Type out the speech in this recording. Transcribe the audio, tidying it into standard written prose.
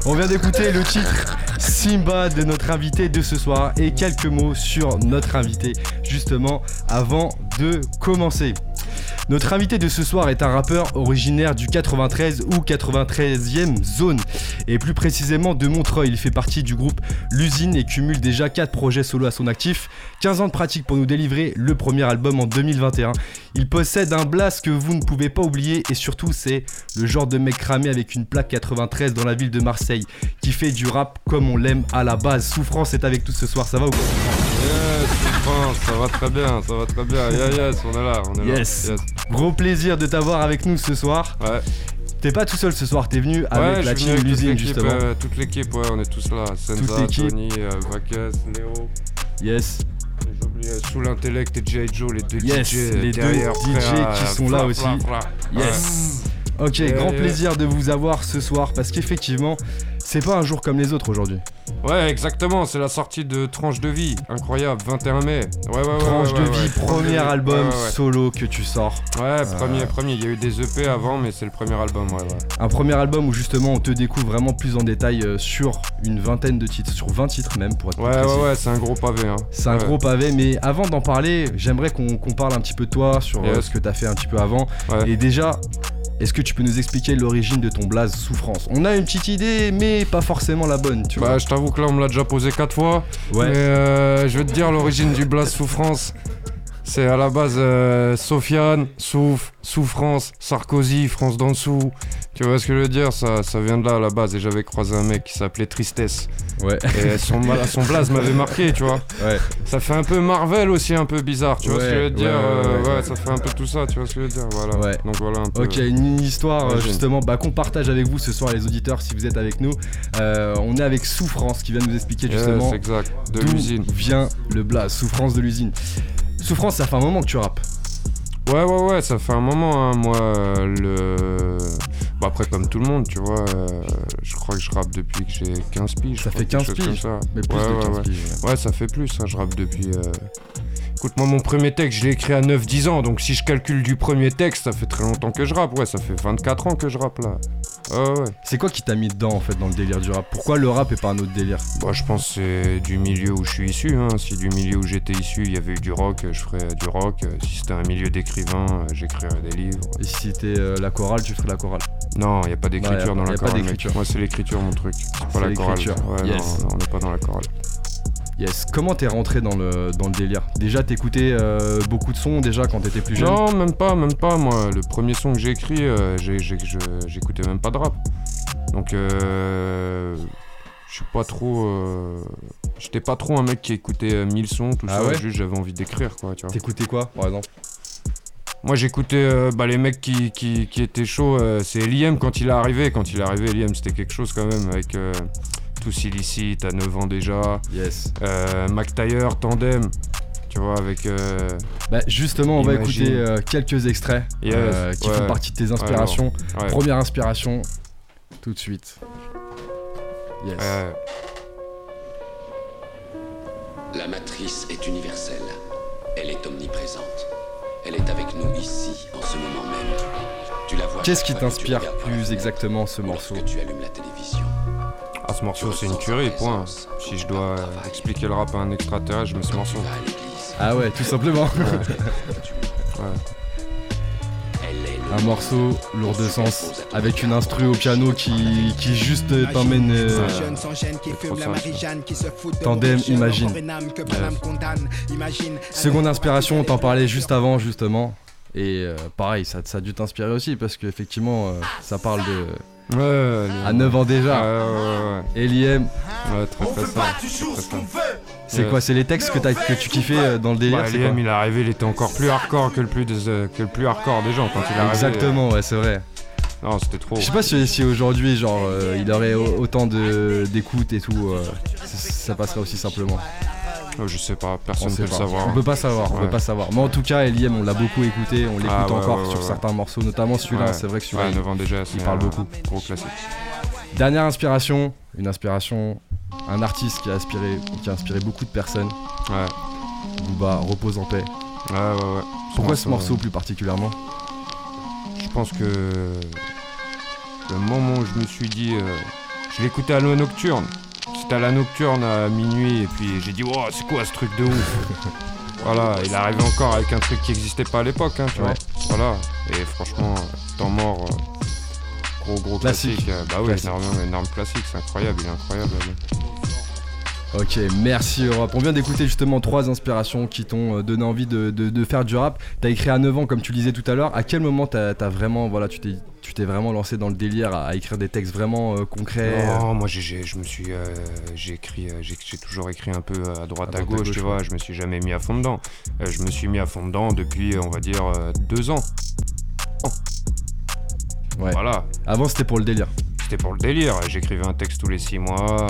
On vient d'écouter le titre Simba de notre invité de ce soir et quelques mots sur notre invité justement avant de commencer. Notre invité de ce soir est un rappeur originaire du 93 ou 93e zone et plus précisément de Montreuil. Il fait partie du groupe L'Usine et cumule déjà 4 projets solo à son actif, 15 ans de pratique pour nous délivrer le premier album en 2021. Il possède un blast que vous ne pouvez pas oublier et surtout c'est le genre de mec cramé avec une plaque 93 dans la ville de Marseille qui fait du rap comme on l'aime à la base. Souffrance est avec nous ce soir, ça va ou quoi? Yes, Souffrance, ça va très bien. Yes, on est là. Yes. Gros plaisir de t'avoir avec nous ce soir. Ouais. T'es pas tout seul ce soir, t'es venu avec la team L'Usine justement. Toute l'équipe, ouais, on est tous là. Senza, Tony, Vaques, Léo. Yes. J'ai oublié Sous l'Intellect et J. Joe, les deux yes, DJ les derrière, deux DJ qui sont là aussi. Yes. Ok, grand plaisir de vous avoir ce soir parce qu'effectivement, c'est pas un jour comme les autres aujourd'hui. Ouais, exactement, c'est la sortie de Tranche de vie, incroyable, 21 mai. Tranche de vie, premier album solo que tu sors. Ouais, premier, il y a eu des EP avant, mais c'est le premier album, ouais. Un premier album où justement on te découvre vraiment plus en détail sur une vingtaine de titres, sur 20 titres même pour être plus précis. Ouais, c'est un gros pavé. Hein. C'est un gros pavé, mais avant d'en parler, j'aimerais qu'on parle un petit peu de toi, sur ce que t'as fait un petit peu avant. Ouais. Et déjà, est-ce que tu peux nous expliquer l'origine de ton blaze Souffrance? On a une petite idée, mais pas forcément la bonne, tu vois. Bah, je t'avoue que là, on me l'a déjà posé 4 fois. Ouais. Mais je vais te dire, l'origine du blaze Souffrance, c'est à la base Sofiane, Souffrance, Sarkozy, France d'en dessous. Tu vois ce que je veux dire? Ça vient de là à la base. Et j'avais croisé un mec qui s'appelait Tristesse. Ouais. Et son blaze m'avait marqué, tu vois. Ouais. Ça fait un peu Marvel aussi, un peu bizarre, tu vois ce que je veux dire? Ouais, ça fait un peu tout ça, tu vois ce que je veux dire? Voilà. Ouais. Donc voilà un peu. Ok, une histoire justement qu'on partage avec vous ce soir, les auditeurs, si vous êtes avec nous. On est avec Souffrance qui vient nous expliquer justement exact. De d'où l'Usine. vient le blaze, Souffrance de l'Usine. Souffrance, ça fait un moment que tu rappes. Ouais, ça fait un moment, hein. Moi, après, comme tout le monde, tu vois, je crois que je rappe depuis que j'ai 15 piges. Ça fait 15 piges, mais plus de 15 piges. Ouais, ça fait plus, hein. Je rappe depuis... Écoute, moi, mon premier texte, je l'ai écrit à 9-10 ans, donc si je calcule du premier texte, ça fait très longtemps que je rappe. Ouais, ça fait 24 ans que je rappe, là. Ouais. C'est quoi qui t'a mis dedans, en fait, dans le délire du rap? Pourquoi le rap et pas un autre délire? Bah, je pense que c'est du milieu où je suis issu, hein. Si du milieu où j'étais issu, il y avait eu du rock, je ferais du rock. Si c'était un milieu d'écrivain, j'écrirais des livres. Et si c'était la chorale, tu ferais la chorale? Non, il n'y a pas d'écriture dans la chorale. Moi, c'est l'écriture, mon truc. C'est pas la chorale. Ouais, yes. Non, on n'est pas dans la chorale. Yes. Comment t'es rentré dans le délire? Déjà t'écoutais beaucoup de sons déjà quand t'étais plus jeune? Non, même pas. Moi, le premier son que j'ai écrit, j'écoutais même pas de rap. Donc, je suis pas trop. J'étais pas trop un mec qui écoutait 1000 sons, tout ça. Ouais, juste j'avais envie d'écrire, quoi. Tu vois. T'écoutais quoi, par exemple? Moi, j'écoutais les mecs qui étaient chauds. C'est L.I.M. quand il est arrivé. L.I.M. c'était quelque chose quand même avec. Tous illicites, à 9 ans déjà. Yes. Mac Taylor, Tandem, tu vois, avec... justement, on va écouter quelques extraits qui font partie de tes inspirations. Ouais. Première inspiration, tout de suite. Yes. La matrice est universelle. Elle est omniprésente. Elle est avec nous ici, en ce moment même. Tu la vois. Qu'est-ce qui t'inspire plus exactement ce morceau? Tu allumes la télévision. Ah, ce morceau c'est une tuerie, point. Si je dois expliquer le rap à un extraterrestre, je mets ce morceau. Ah ouais, tout simplement. Ouais. Un morceau lourd de sens, avec une instru au piano qui juste t'emmène... Tandem, imagine. Seconde inspiration, on t'en parlait juste avant justement. Et pareil, ça a dû t'inspirer aussi parce qu'effectivement ça parle de... à 9 ans déjà. Et L.I.M. Ouais, très ça. C'est quoi? C'est les textes que tu kiffais dans le délire? L.I.M. il est arrivé, il était encore plus hardcore que le plus hardcore des gens quand il est arrivé. Exactement, ouais, c'est vrai. Non, c'était trop. Je sais pas si aujourd'hui, genre, il aurait autant d'écoute et tout, ça passerait aussi simplement. Je sais pas, personne peut le savoir. On peut pas savoir. Mais en tout cas, L.I.M. on l'a beaucoup écouté, on l'écoute encore sur certains morceaux, notamment celui-là. C'est vrai que celui-là, 9 ans déjà, il parle beaucoup. Gros classique. Dernière inspiration, un artiste qui a inspiré beaucoup de personnes. Ouais. Booba, repose en paix. Ouais. Pourquoi ce morceau plus particulièrement? Je pense que le moment où je me suis dit Je l'écoutais à la nocturne. C'était à la nocturne à minuit et puis j'ai dit wow, c'est quoi ce truc de ouf. Voilà, il arrivait encore avec un truc qui n'existait pas à l'époque, hein, tu vois. Voilà, et franchement, Temps mort, gros classique. Bah oui, énorme classique, c'est incroyable, il est incroyable. Ok, merci Europe. On vient d'écouter justement 3 inspirations qui t'ont donné envie de faire du rap. T'as écrit à 9 ans comme tu le disais tout à l'heure. À quel moment t'as vraiment, voilà, tu t'es vraiment lancé dans le délire à écrire des textes vraiment concrets? Non, moi j'ai toujours écrit un peu à droite à gauche, tu vois. Je me suis jamais mis à fond dedans. Je me suis mis à fond dedans depuis, on va dire, 2 ans. Ouais. Voilà. Avant c'était pour le délire. C'était pour le délire. J'écrivais un texte tous les 6 mois.